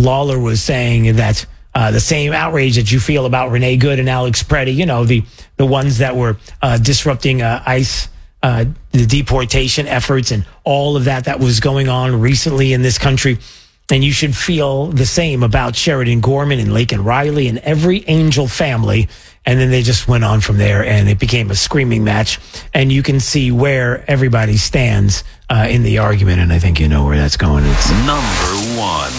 Lawler was saying that the same outrage that you feel about Renee Good and Alex Preddy, the ones that were disrupting ICE, the deportation efforts and all of that was going on recently in this country. And you should feel the same about Sheridan Gorman and Laken Riley and every Angel family. And then they just went on from there, and it became a screaming match. And you can see where everybody stands in the argument, and I think you know where that's going. It's number one.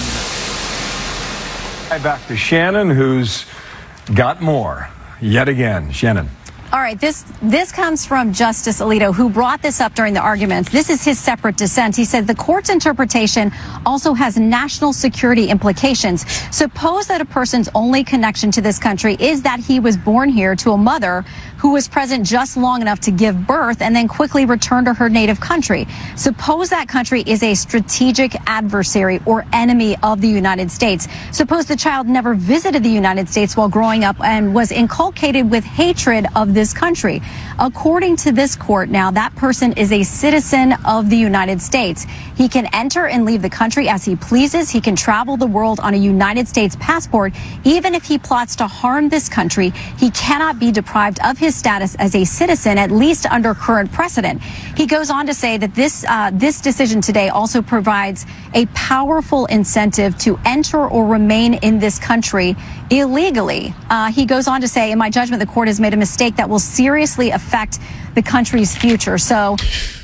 Back to Shannon, who's got more yet again. Shannon. All right, this comes from Justice Alito, who brought this up during the arguments. This is his separate dissent. He said the court's interpretation also has national security implications. Suppose that a person's only connection to this country is that he was born here to a mother who was present just long enough to give birth and then quickly return to her native country. Suppose that country is a strategic adversary or enemy of the United States. Suppose the child never visited the United States while growing up and was inculcated with hatred of this country. According to this court now, that person is a citizen of the United States. He can enter and leave the country as he pleases. He can travel the world on a United States passport. Even if he plots to harm this country, he cannot be deprived of his status as a citizen, at least under current precedent. He goes on to say that this decision today also provides a powerful incentive to enter or remain in this country illegally. He goes on to say, in my judgment, the court has made a mistake that will seriously affect the country's future. So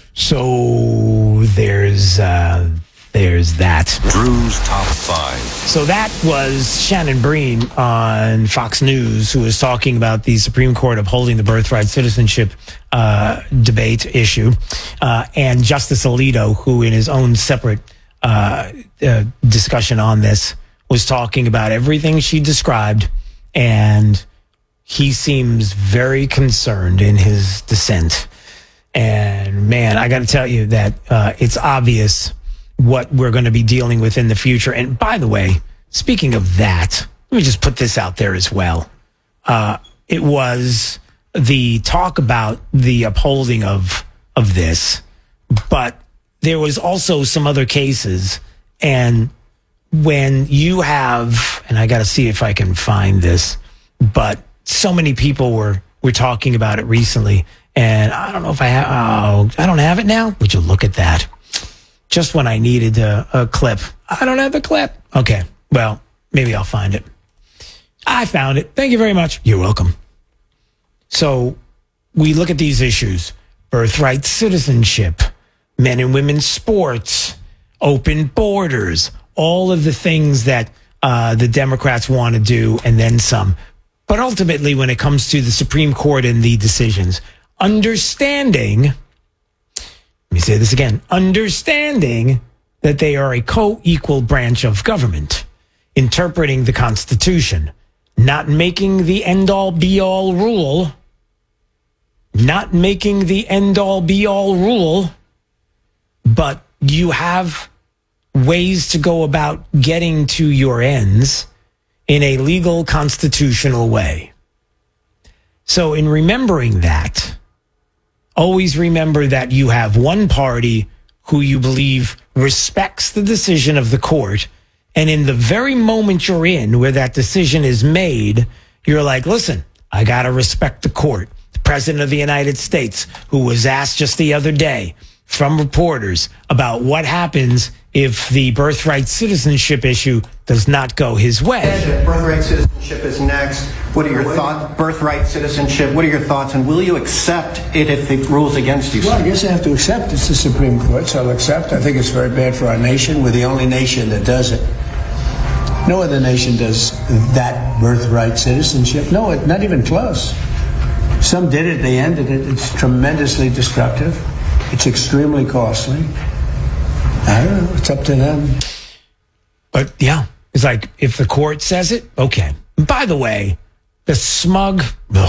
there's that. Drew's Top 5. So that was Shannon Breen on Fox News, who was talking about the Supreme Court upholding the birthright citizenship debate issue. And Justice Alito, who in his own separate discussion on this, was talking about everything she described, and he seems very concerned in his dissent. And man, I got to tell you that it's obvious what we're going to be dealing with in the future. And by the way, speaking of that, let me just put this out there as well. It was the talk about the upholding of this, but there was also some other cases. And when you have, and I got to see if I can find this, but so many people were talking about it recently, and I don't know if I don't have it now. Would you look at that? Just when I needed a clip. I don't have the clip. Okay, well, maybe I'll find it. I found it. Thank you very much. You're welcome. So we look at these issues: birthright citizenship, men and women's sports, open borders, all of the things that the Democrats want to do, and then some. But ultimately, when it comes to the Supreme Court and the decisions, understanding, let me say this again, understanding that they are a co-equal branch of government, interpreting the Constitution, not making the end-all be-all rule, but you have ways to go about getting to your ends in a legal constitutional way. So in remembering that, always remember that you have one party who you believe respects the decision of the court, and in the very moment you're in where that decision is made, you're like, listen, I got to respect the court. The President of the United States, who was asked just the other day from reporters about what happens if the birthright citizenship issue does not go his way. Birthright citizenship is next. What are your thoughts? Birthright citizenship, what are your thoughts? And will you accept it if it rules against you? Well, I guess I have to accept it's the Supreme Court, so I'll accept. I think it's very bad for our nation. We're the only nation that does it. No other nation does that birthright citizenship. No, not even close. Some did it, they ended it. It's tremendously destructive. It's extremely costly. I don't know. It's up to them. But yeah, it's like if the court says it, okay. By the way, the smug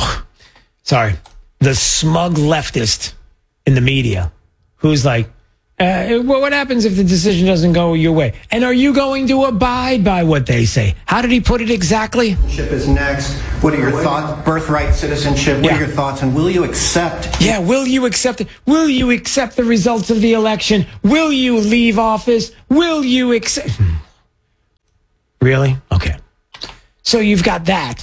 leftist in the media who's like, well, what happens if the decision doesn't go your way? And are you going to abide by what they say? How did he put it exactly? Citizenship is next. What are your thoughts? Birthright citizenship. What are your thoughts? And will you accept? Yeah, will you accept it? Will you accept the results of the election? Will you leave office? Will you accept? Really? Okay. So you've got that.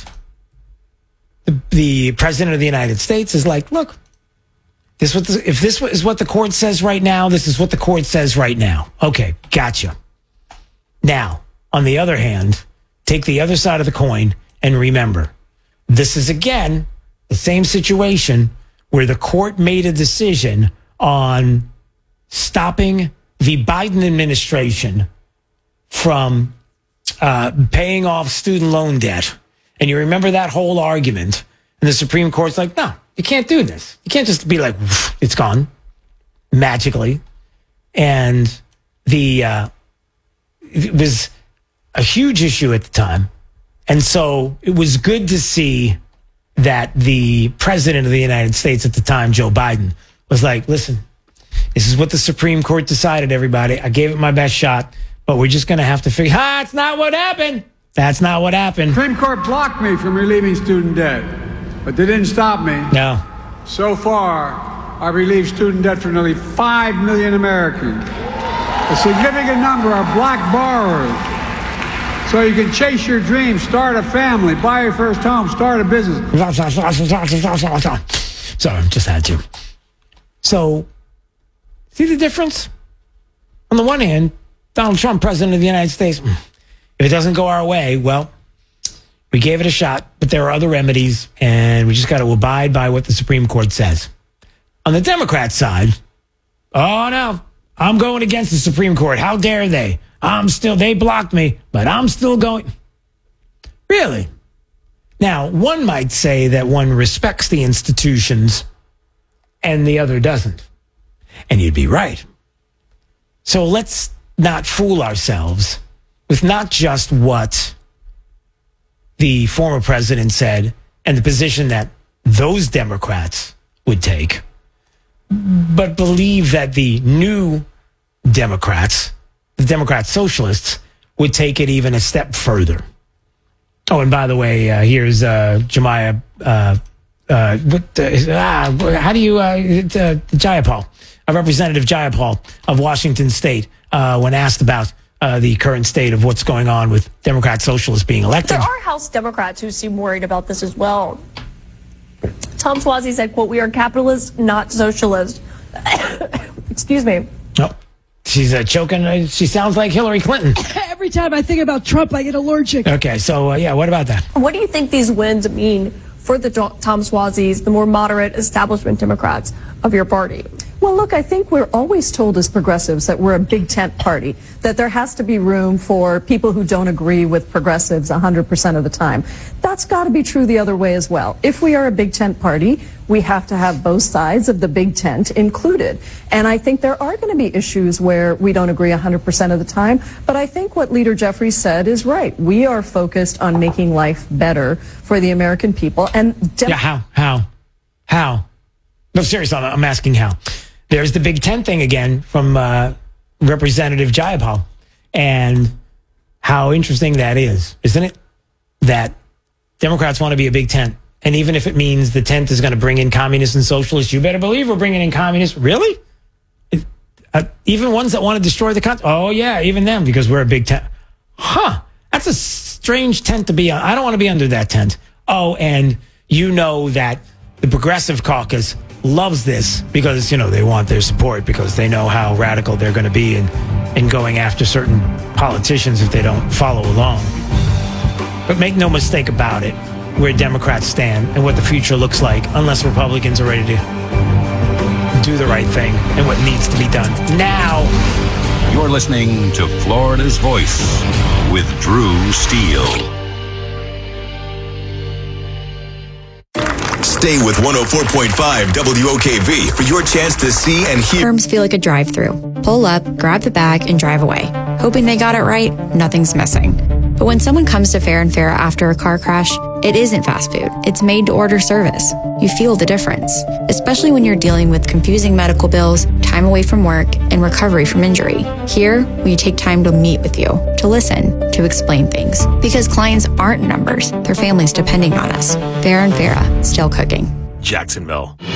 The president of the United States is like, look, if this is what the court says right now, this is what the court says right now. Okay, gotcha. Now, on the other hand, take the other side of the coin and remember, this is again the same situation where the court made a decision on stopping the Biden administration from paying off student loan debt. And you remember that whole argument. And the Supreme Court's like, no, you can't do this. You can't just be like, it's gone magically. And it was a huge issue at the time. And so it was good to see that the president of the United States at the time, Joe Biden, was like, listen, this is what the Supreme Court decided, everybody. I gave it my best shot, but we're just going to have to figure, that's not what happened. That's not what happened. The Supreme Court blocked me from relieving student debt, but they didn't stop me. No. So far, I've relieved student debt for nearly 5 million Americans. A significant number are black borrowers. So you can chase your dreams, start a family, buy your first home, start a business. Sorry, just had to. So, see the difference? On the one hand, Donald Trump, president of the United States, if it doesn't go our way, well, we gave it a shot, but there are other remedies, and we just got to abide by what the Supreme Court says. On the Democrat side, oh no, I'm going against the Supreme Court. How dare they? They blocked me, but I'm still going. Really? Now, one might say that one respects the institutions and the other doesn't. And you'd be right. So let's not fool ourselves with not just what the former president said and the position that those Democrats would take, but believe that the new Democrats, the Democrat socialists, would take it even a step further. Oh, and by the way, here's Jayapal, Representative Jayapal of Washington State, when asked about the current state of what's going on with Democrat socialists being elected. There are House Democrats who seem worried about this as well. Tom Suozzi said, quote, "We are capitalists, not socialists." Excuse me. No, she's choking. She sounds like Hillary Clinton. Every time I think about Trump, I get allergic. Okay, so what about that? What do you think these wins mean for the Tom Suozzis, the more moderate establishment Democrats of your party? Well, look, I think we're always told as progressives that we're a big tent party, that there has to be room for people who don't agree with progressives 100% of the time. That's got to be true the other way as well. If we are a big tent party, we have to have both sides of the big tent included. And I think there are going to be issues where we don't agree 100% of the time. But I think what Leader Jeffries said is right. We are focused on making life better for the American people. And how? No, seriously, I'm asking how. There's the Big Tent thing again from Representative Jayapal. And how interesting that is, isn't it? That Democrats want to be a big tent. And even if it means the tent is going to bring in communists and socialists, you better believe we're bringing in communists. Really? Even ones that want to destroy the country? Oh, yeah, even them, because we're a big tent. Huh. That's a strange tent to be on. I don't want to be under that tent. Oh, and you know that the Progressive Caucus loves this because, they want their support because they know how radical they're going to be in going after certain politicians if they don't follow along. But make no mistake about it, where Democrats stand and what the future looks like unless Republicans are ready to do the right thing and what needs to be done now. You're listening to Florida's Voice with Drew Steele. Stay with 104.5 WOKV for your chance to see and hear. Firms feel like a drive-through. Pull up, grab the bag, and drive away. Hoping they got it right, nothing's missing. But when someone comes to Fair and Fair after a car crash, it isn't fast food. It's made-to-order service. You feel the difference, especially when you're dealing with confusing medical bills, time away from work, and recovery from injury. Here, we take time to meet with you, to listen, to explain things. Because clients aren't numbers, their families depending on us. Fair and Fair, still cooking. Jacksonville.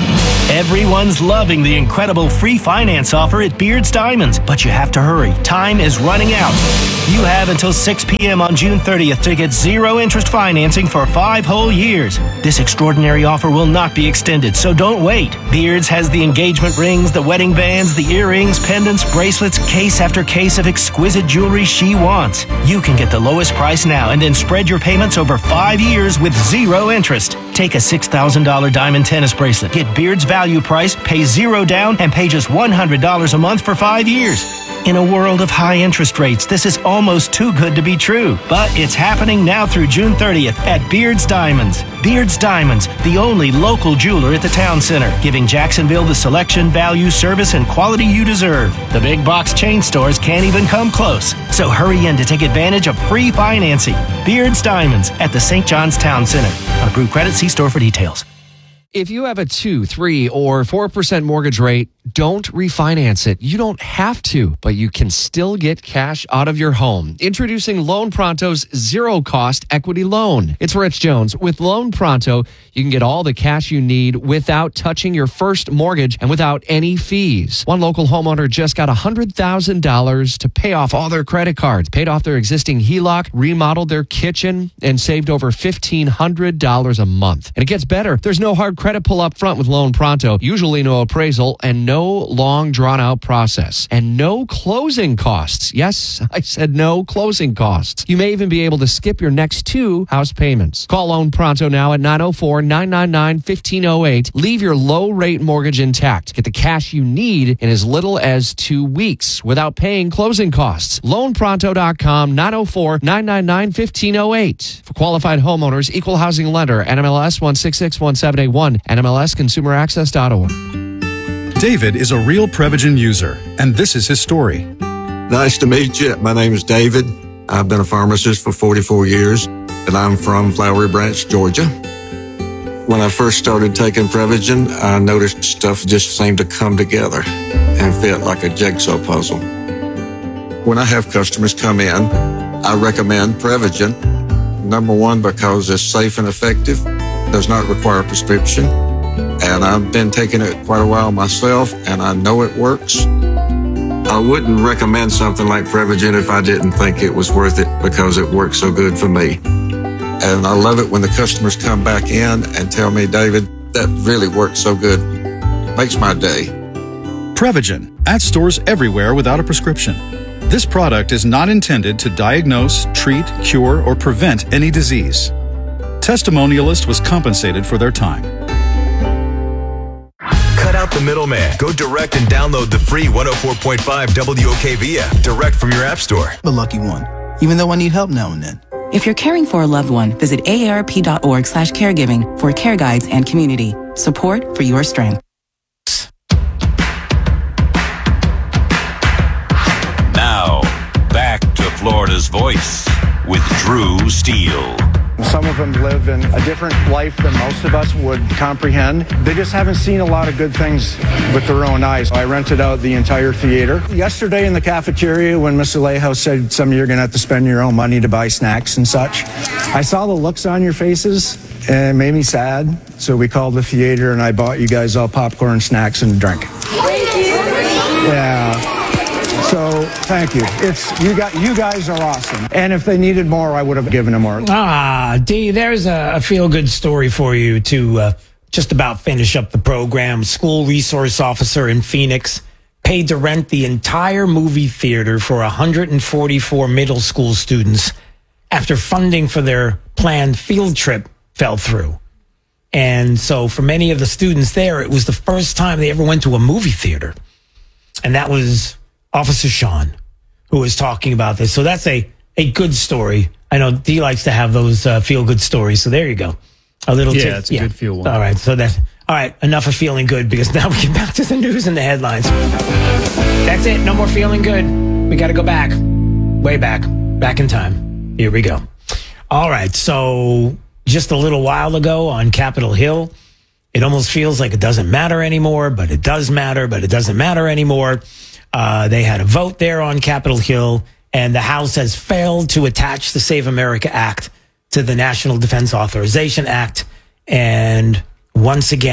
Everyone's loving the incredible free finance offer at Beard's Diamonds, but you have to hurry. Time is running out. You have until 6 p.m. on June 30th to get zero interest financing for 5 whole years. This extraordinary offer will not be extended, so don't wait. Beard's has the engagement rings, the wedding bands, the earrings, pendants, bracelets, case after case of exquisite jewelry she wants. You can get the lowest price now and then spread your payments over 5 years with zero interest. Take a $6,000 diamond tennis bracelet. Get Beard's value price, pay zero down, and pay just $100 a month for 5 years. In a world of high interest rates, this is almost too good to be true. But it's happening now through June 30th at Beard's Diamonds. Beard's Diamonds, the only local jeweler at the town center, giving Jacksonville the selection, value, service, and quality you deserve. The big box chain stores can't even come close. So hurry in to take advantage of free financing. Beard's Diamonds at the St. John's Town Center. On approved credit, see store for details. If you have a 2, 3, or 4% mortgage rate, don't refinance it. You don't have to, but you can still get cash out of your home. Introducing Loan Pronto's zero-cost equity loan. It's Rich Jones. With Loan Pronto, you can get all the cash you need without touching your first mortgage and without any fees. One local homeowner just got $100,000 to pay off all their credit cards, paid off their existing HELOC, remodeled their kitchen, and saved over $1,500 a month. And it gets better. There's no hard credit pull up front with Loan Pronto, usually no appraisal and no long drawn-out process, and no closing costs. Yes, I said no closing costs. You may even be able to skip your next 2 house payments. Call Loan Pronto now at 904-999-1508. Leave your low-rate mortgage intact. Get the cash you need in as little as 2 weeks without paying closing costs. LoanPronto.com, 904-999-1508. For qualified homeowners, equal housing lender, NMLS 1661781, NMLSconsumeraccess.org. David is a real Prevagen user, and this is his story. Nice to meet you. My name is David. I've been a pharmacist for 44 years, and I'm from Flowery Branch, Georgia. When I first started taking Prevagen, I noticed stuff just seemed to come together and fit like a jigsaw puzzle. When I have customers come in, I recommend Prevagen. Number one, because it's safe and effective, does not require a prescription. And I've been taking it quite a while myself, and I know it works. I wouldn't recommend something like Prevagen if I didn't think it was worth it because it works so good for me. And I love it when the customers come back in and tell me, David, that really worked so good. Makes my day. Prevagen, at stores everywhere without a prescription. This product is not intended to diagnose, treat, cure, or prevent any disease. Testimonialist was compensated for their time. Cut out the middleman. Go direct and download the free 104.5 WOKV app direct from your app store. The lucky one, even though I need help now and then. If you're caring for a loved one, visit aarp.org/caregiving for care guides and community support for your strength. Now, back to Florida's Voice with Drew Steele. Some of them live in a different life than most of us would comprehend. They just haven't seen a lot of good things with their own eyes. I rented out the entire theater. Yesterday in the cafeteria when Miss Alejo said some of you are going to have to spend your own money to buy snacks and such, I saw the looks on your faces and it made me sad. So we called the theater and I bought you guys all popcorn, snacks, and a drink. Thank you. Yeah. So thank you. You guys are awesome. And if they needed more, I would have given them more. D, there's a feel-good story for you to just about finish up the program. School resource officer in Phoenix paid to rent the entire movie theater for 144 middle school students after funding for their planned field trip fell through. And so for many of the students there, it was the first time they ever went to a movie theater. And that was Officer Sean, who was talking about this. So that's a good story. I know D likes to have those feel-good stories. So there you go. A little tip. It's a good feel one. All right. So all right. Enough of feeling good because now we get back to the news and the headlines. That's it. No more feeling good. We got to go back. Way back. Back in time. Here we go. All right. So just a little while ago on Capitol Hill, it almost feels like it doesn't matter anymore, but it does matter, but it doesn't matter anymore. They had a vote there on Capitol Hill, and the House has failed to attach the Save America Act to the National Defense Authorization Act. And once again,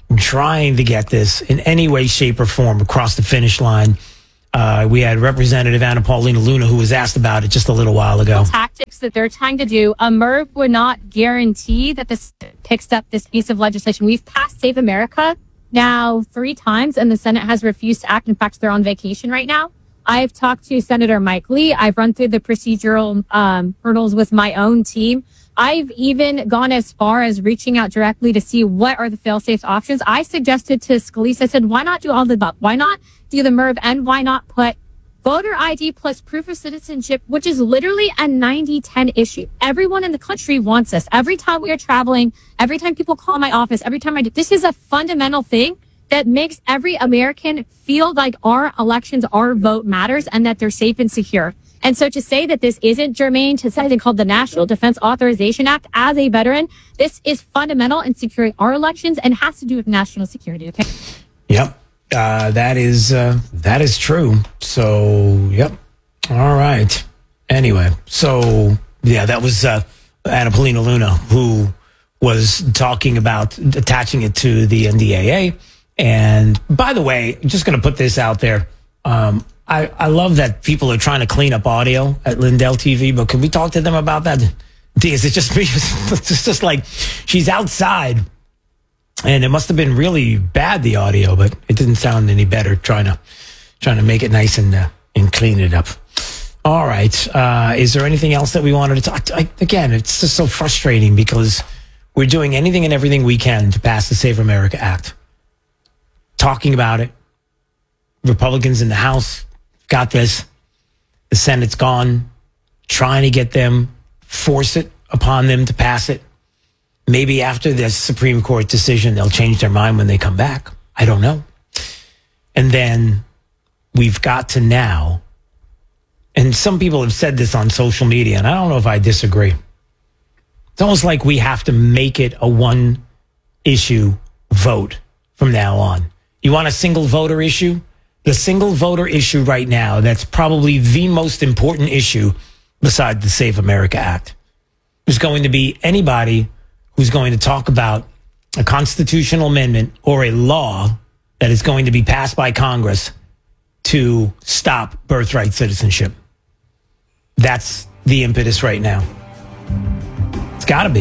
trying to get this in any way, shape, or form across the finish line. We had Representative Anna Paulina Luna, who was asked about it just a little while ago. Tactics that they're trying to do, a MIRV would not guarantee that this picks up this piece of legislation. We've passed Save America now 3 times, and the Senate has refused to act. In fact, they're on vacation right now. I've talked to Senator Mike Lee. I've run through the procedural hurdles with my own team. I've even gone as far as reaching out directly to see what are the fail-safe options. I suggested to Scalise, I said, why not do all the above? Why not do the MIRV, and why not put voter ID plus proof of citizenship, which is literally a 90-10 issue. Everyone in the country wants this. Every time we are traveling, every time people call my office, every time I do, this is a fundamental thing that makes every American feel like our elections, our vote matters, and that they're safe and secure. And so to say that this isn't germane to something called the National Defense Authorization Act, as a veteran, this is fundamental in securing our elections and has to do with national security. Okay. Yep. That is true. So, yep. All right. Anyway, so yeah, that was Anna Paulina Luna, who was talking about attaching it to the NDAA. And by the way, just going to put this out there. I love that people are trying to clean up audio at Lindell TV, but can we talk to them about that? Is it just me? It's just like she's outside. And it must have been really bad, the audio, but it didn't sound any better trying to make it nice and clean it up. All right. Is there anything else that we wanted to talk? Again, it's just so frustrating because we're doing anything and everything we can to pass the Save America Act. Talking about it. Republicans in the House got this. The Senate's gone. Trying to get them, force it upon them to pass it. Maybe after this Supreme Court decision, they'll change their mind when they come back. I don't know. And then we've got to now, and some people have said this on social media, and I don't know if I disagree. It's almost like we have to make it a one-issue vote from now on. You want a single voter issue? The single voter issue right now, that's probably the most important issue besides the Save America Act, is going to be anybody who's going to talk about a constitutional amendment or a law that is going to be passed by Congress to stop birthright citizenship. That's the impetus right now. It's got to be.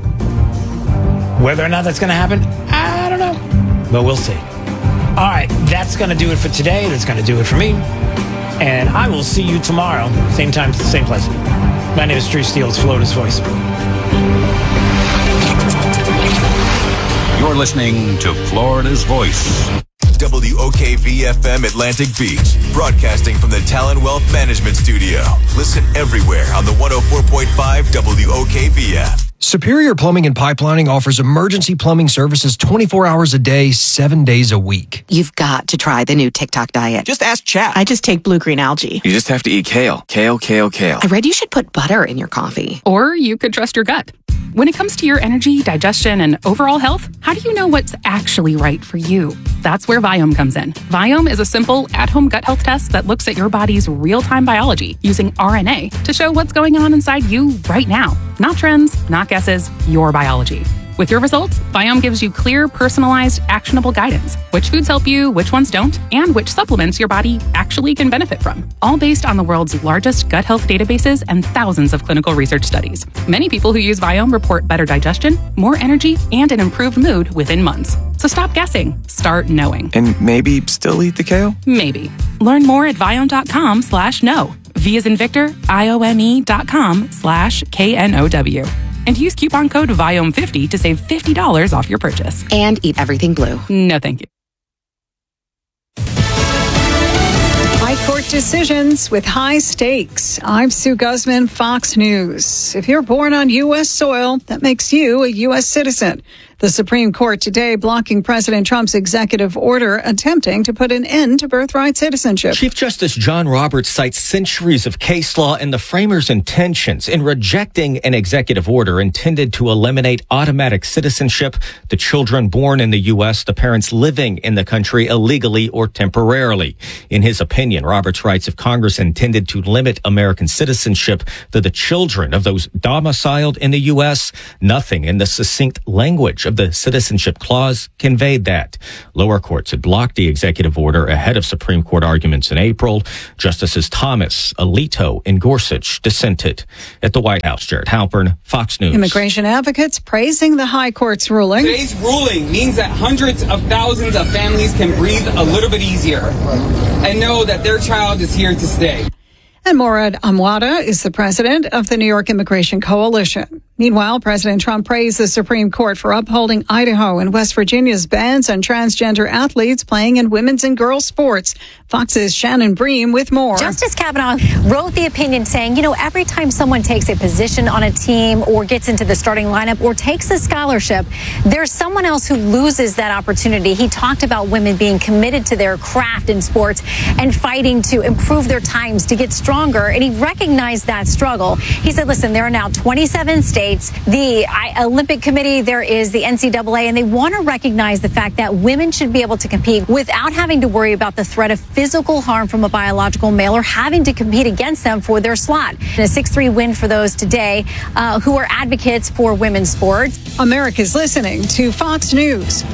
Whether or not that's going to happen, I don't know. But we'll see. All right, that's going to do it for today. That's going to do it for me. And I will see you tomorrow, same time, same place. My name is Drew Steele. It's Florida's Voice. You're listening to Florida's Voice. WOKV-FM Atlantic Beach, broadcasting from the Talon Wealth Management Studio. Listen everywhere on the 104.5 WOKV app. Superior Plumbing and Pipelining offers emergency plumbing services 24 hours a day, 7 days a week. You've got to try the new TikTok diet. Just ask chat. I just take blue-green algae. You just have to eat kale. Kale, kale, kale. I read you should put butter in your coffee. Or you could trust your gut. When it comes to your energy, digestion, and overall health, how do you know what's actually right for you? That's where Viome comes in. Viome is a simple, at-home gut health test that looks at your body's real-time biology using RNA to show what's going on inside you right now. Not trends, not guesses, your biology. With your results, Viome gives you clear, personalized, actionable guidance. Which foods help you, which ones don't, and which supplements your body actually can benefit from. All based on the world's largest gut health databases and thousands of clinical research studies. Many people who use Viome report better digestion, more energy, and an improved mood within months. So stop guessing. Start knowing. And maybe still eat the kale? Maybe. Learn more at Viome.com/know. V as in Victor, IOME.com/KNOW. And use coupon code VIOME50 to save $50 off your purchase. And eat everything blue. No, thank you. High court decisions with high stakes. I'm Sue Guzman, Fox News. If you're born on U.S. soil, that makes you a U.S. citizen. The Supreme Court today blocking President Trump's executive order attempting to put an end to birthright citizenship. Chief Justice John Roberts cites centuries of case law and the framers' intentions in rejecting an executive order intended to eliminate automatic citizenship to children born in the U.S., the parents living in the country illegally or temporarily. In his opinion, Roberts writes if Congress intended to limit American citizenship to the children of those domiciled in the U.S., nothing in the succinct language of of the Citizenship Clause conveyed that. Lower courts had blocked the executive order ahead of Supreme Court arguments in April. Justices Thomas, Alito, and Gorsuch dissented. At the White House, Jared Halpern, Fox News. Immigration advocates praising the High Court's ruling. Today's ruling means that hundreds of thousands of families can breathe a little bit easier and know that their child is here to stay. And Morad Amwada is the president of the New York Immigration Coalition. Meanwhile, President Trump praised the Supreme Court for upholding Idaho and West Virginia's bans on transgender athletes playing in women's and girls' sports. Fox's Shannon Bream with more. Justice Kavanaugh wrote the opinion saying, every time someone takes a position on a team or gets into the starting lineup or takes a scholarship, there's someone else who loses that opportunity. He talked about women being committed to their craft in sports and fighting to improve their times to get stronger. And he recognized that struggle. He said, listen, there are now 27 states, the Olympic Committee, there is the NCAA, and they want to recognize the fact that women should be able to compete without having to worry about the threat of physical harm from a biological male or having to compete against them for their slot. And a 6-3 win for those today who are advocates for women's sports. America's listening to Fox News.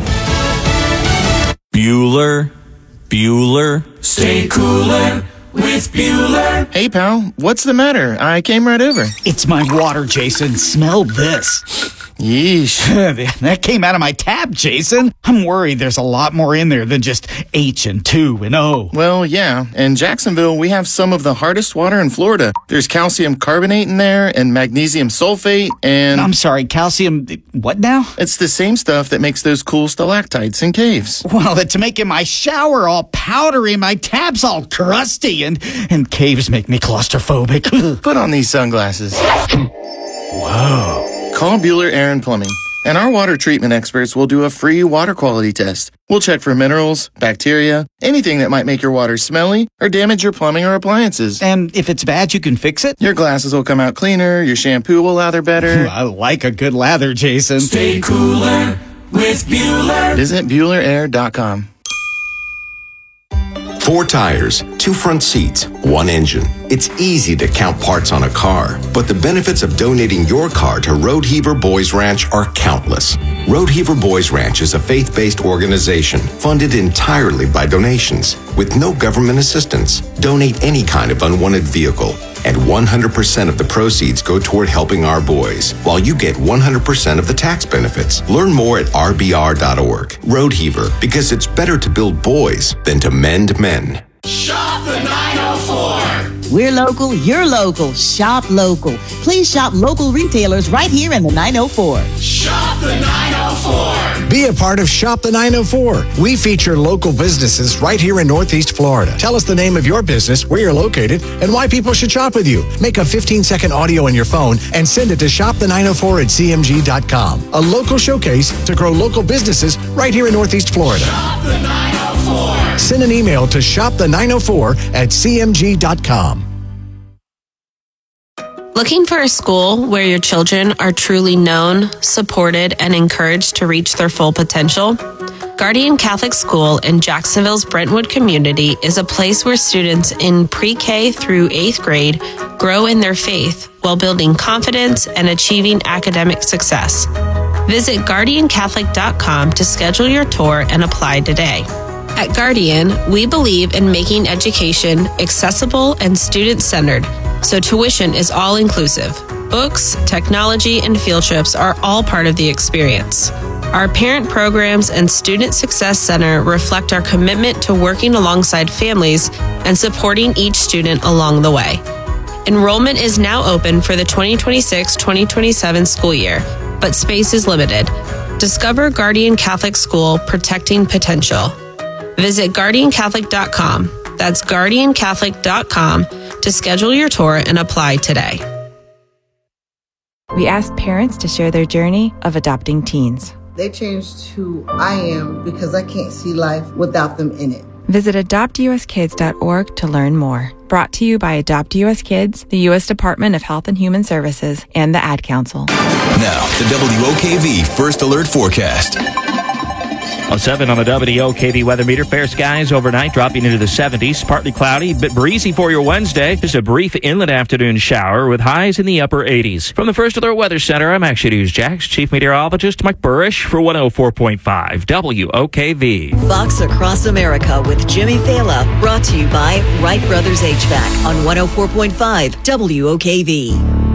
Bueller, stay cooler with Bueller. Hey, pal, what's the matter? I came right over. It's my water, Jason. Smell this. Yeesh. That came out of my tap, Jason. I'm worried there's a lot more in there than just H and 2 and O. Well, yeah. In Jacksonville, we have some of the hardest water in Florida. There's calcium carbonate in there and magnesium sulfate and... I'm sorry, calcium... what now? It's the same stuff that makes those cool stalactites in caves. Well, it's making my shower all powdery, my tap's all crusty, and caves make me claustrophobic. Put on these sunglasses. Whoa. Call Bueller Air and Plumbing, and our water treatment experts will do a free water quality test. We'll check for minerals, bacteria, anything that might make your water smelly or damage your plumbing or appliances. And if it's bad, you can fix it? Your glasses will come out cleaner, your shampoo will lather better. I like a good lather, Jason. Stay cooler with Bueller. Visit BuellerAir.com. 4 tires, 2 front seats, 1 engine. It's easy to count parts on a car, but the benefits of donating your car to Road Heaver Boys Ranch are countless. Road Heaver Boys Ranch is a faith-based organization funded entirely by donations. With no government assistance, donate any kind of unwanted vehicle, and 100% of the proceeds go toward helping our boys, while you get 100% of the tax benefits. Learn more at rbr.org. Road Heaver, because it's better to build boys than to mend men. Shop the 904. We're local, you're local. Shop local. Please shop local retailers right here in the 904. Shop the 904. Be a part of Shop the 904. We feature local businesses right here in Northeast Florida. Tell us the name of your business, where you're located, and why people should shop with you. Make a 15-second audio on your phone and send it to shopthe904@cmg.com. A local showcase to grow local businesses right here in Northeast Florida. Shop the 904. Send an email to shopthe904@cmg.com. Looking for a school where your children are truly known, supported, and encouraged to reach their full potential? Guardian Catholic School in Jacksonville's Brentwood community is a place where students in pre-K through 8th grade grow in their faith while building confidence and achieving academic success. Visit GuardianCatholic.com to schedule your tour and apply today. At Guardian, we believe in making education accessible and student-centered, so tuition is all-inclusive. Books, technology, and field trips are all part of the experience. Our parent programs and Student Success Center reflect our commitment to working alongside families and supporting each student along the way. Enrollment is now open for the 2026-2027 school year, but space is limited. Discover Guardian Catholic School, Protecting Potential. Visit GuardianCatholic.com. That's GuardianCatholic.com to schedule your tour and apply today. We asked parents to share their journey of adopting teens. They changed who I am because I can't see life without them in it. Visit adoptuskids.org to learn more. Brought to you by Adopt US Kids, the U.S. Department of Health and Human Services, and the Ad Council. Now, the WOKV First Alert Forecast. A 7 on the WOKV weather meter. Fair skies overnight, dropping into the 70s. Partly cloudy, but breezy for your Wednesday. Just a brief inland afternoon shower with highs in the upper 80s. From the First Alert Weather Center, I'm Action News Jax Chief Meteorologist Mike Burrish for 104.5 WOKV. Fox Across America with Jimmy Fela, brought to you by Wright Brothers HVAC on 104.5 WOKV.